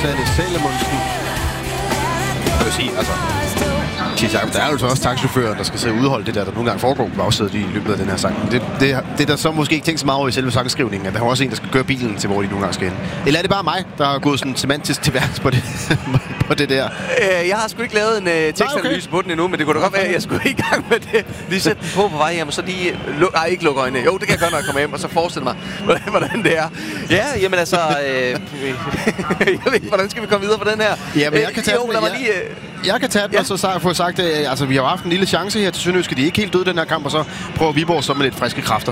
Sanne Salomonsen. Jeg vil sige, altså... Der er jo så også taxichauffører, der skal sidde og udholde det der nogle gange foregår på bagsædet i løbet af den her sang. Det der så måske ikke tænkt så meget over i selve sangskrivningen, at der er også en, der skal køre bilen til, hvor de nogle gange skal hen. Eller er det bare mig, der har gået sådan semantisk til værks på det, på det der? Jeg har sgu ikke lavet en tekstanalyse på den endnu, men det kunne da godt være, at jeg skulle i gang med det. Lige sætte den på vej hjem, og så lige... ikke lukke øjnene. Jo, det kan jeg godt, når jeg kommer hjem, og så forestille mig, hvordan det er. Ja, jamen altså... jeg ved ikke, hvordan skal vi komme videre på den her? Ja, men jeg kan tage jeg kan tage den, og så få sagt, altså vi har haft en lille chance her til Sønderjyske. De er ikke helt døde den her kamp, og så prøver Viborg så med lidt friske kræfter.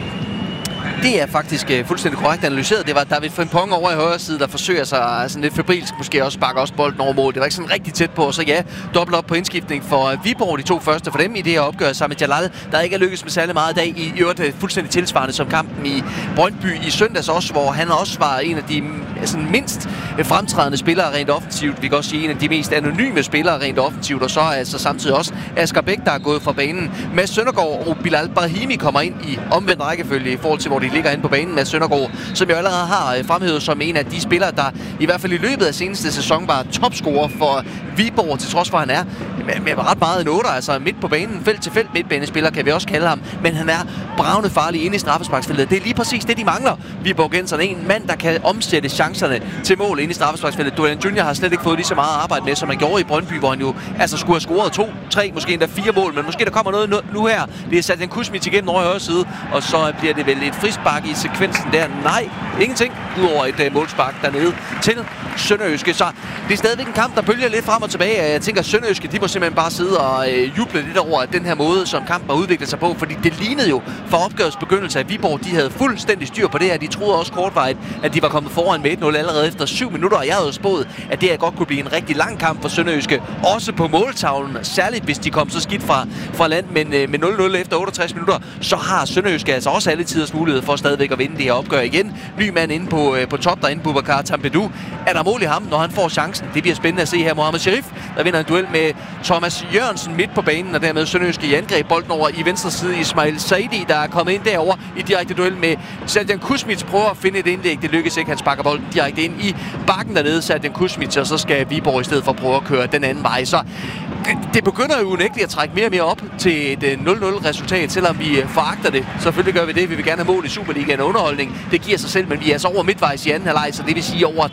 Det er faktisk fuldstændig korrekt analyseret. Det var David Frimpong over i højre side, der forsøger sig sådan lidt febrilsk, måske også sparker også bolden over mål. Det var ikke sådan rigtig tæt på, og så ja, dobbelt op på indskiftning for Viborg, de to første for dem i det her opgør sammen med Jalal, der ikke er lykkes med særlig meget i dag. I øvrigt fuldstændig tilsvarende som kampen i Brøndby i søndags også, hvor han også var en af de sådan mindst fremtrædende spillere rent offensivt. Vi kan også sige en af de mest anonyme spillere rent offensivt, og så altså samtidig også Asger Bæk, der er gået fra banen. Mads Søndergaard og Bilal Brahimi kommer ind i omvendt rækkefølge i forhold til, hvor de ligger inde på banen. Mads Søndergaard, som jeg allerede har fremhævet som en af de spillere, der i hvert fald i løbet af seneste sæson var topscorer for Viborg, til trods for, at han er med ret meget en 8, altså midt på banen, felt til felt midtbanespiller, kan vi også kalde ham, men han er bravende farlig inde i straffesparksfeltet. Det er lige præcis det, de mangler, Viborgenserne. En mand, der kan omsætte chancerne til mål inde i straffesparksfeltet. Duran Junior har slet ikke fået lige så meget arbejde med, som han gjorde i Brøndby, hvor han jo altså skulle have scoret 2, 3, måske endda 4 mål, men måske der kommer noget nu her. Det er Satjan Kuzmic igen over i højre side, og så bliver det vel et frispark i sekvensen der. Nej, ingenting, udover et målspark dernede til Sønderjyske. Så det er stadigvæk en kamp, der bølger lidt frem og tilbage. Jeg tænker, at Sønderjyske, de må simpelthen bare sidde og juble lidt over den her måde, som kampen har udviklet sig på, fordi det lignede jo for opgørets begyndelse, at Viborg, de havde fuldstændig styr på det her. De troede også kortvarigt, at de var kommet foran med 1-0 allerede efter 7 minutter, og jeg havde spået, at det her godt kunne blive en rigtig lang kamp for Sønderjyske, også på måltavlen, særligt hvis de kom så skidt fra land, men med 0-0 efter 68 minutter, så har Sønderjyske altså også alle tiders mulighed for stadigvæk at vinde det her opgør igen. Ny mand inde på top derinde, Boubacar Tampedou. Er der mål i ham, når han får chancen? Det bliver spændende at se her. Mohamed Sherif, der vinder en duel med Thomas Jørgensen midt på banen, og dermed Sønderjyske i angreb. Bolden over i venstre side. Ismail Saidi, der er kommet ind derover i direkte duel med Satjan Kuzmic, prøver at finde et indlæg. Det lykkes ikke. Han sparker bolden direkte ind i bakken dernede, Satjan Kuzmic, og så skal Viborg i stedet for prøve at køre den anden vej. Så det begynder jo unægteligt at trække mere og mere op til et 0-0 resultat, selvom vi foragter det. Selvfølgelig gør vi det. Vi vil gerne have mål i Superligaen og underholdning. Det giver sig selv, men vi er altså over midtvejs i anden halvleg, så det vil sige over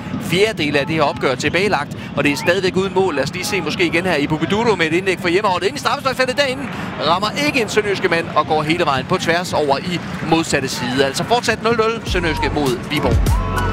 3/4 af det her opgør tilbagelagt, og det er stadigvæk uden mål. Lad os lige se måske igen her i Bubiduro med et indlæg for hjemmeholdet. Ind i straffesparksfeltet derinde, rammer ikke en Sønderjyske mand og går hele vejen på tværs over i modsatte side. Altså fortsat 0-0 Sønderjyske mod Viborg.